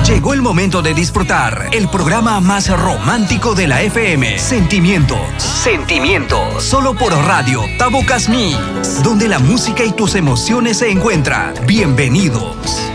Llegó el momento de disfrutar el programa más romántico de la FM. Sentimientos. Sentimientos. Solo por Radio Tabo Casmix, donde la música y tus emociones se encuentran. Bienvenidos.